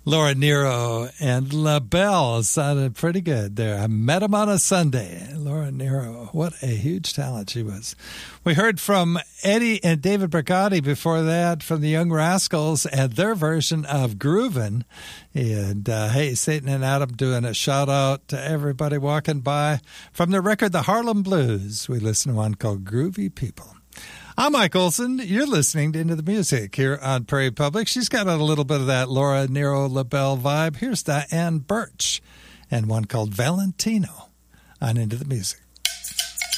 Laura Nyro and LaBelle sounded pretty good there. I met him on a Sunday. Laura Nyro, what a huge talent she was. We heard from Eddie and David Brigatti before that from the Young Rascals and their version of Groovin'. And hey, Satan and Adam doing a shout out to everybody walking by. From the record The Harlem Blues, we listen to one called Groovy People. I'm Mike Olson. You're listening to Into the Music here on Prairie Public. She's got a little bit of that Laura Nyro LaBelle vibe. Here's Diane Birch and one called Valentino on Into the Music.